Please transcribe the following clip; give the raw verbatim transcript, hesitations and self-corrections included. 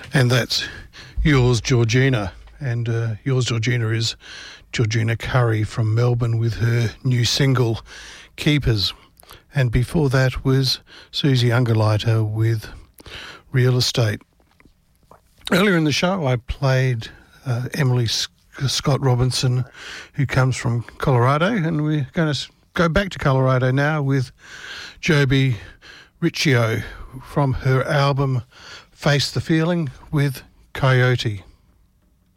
And that's Yours Georgina. And uh, Yours Georgina is Georgina Curry from Melbourne with her new single, Keepers. And before that was Susie Ungerleider with Real Estate. Earlier in the show I played uh, Emily Scott Robinson, who comes from Colorado, and we're going to go back to Colorado now with Joby Riccio from her album Face the Feeling with Coyote.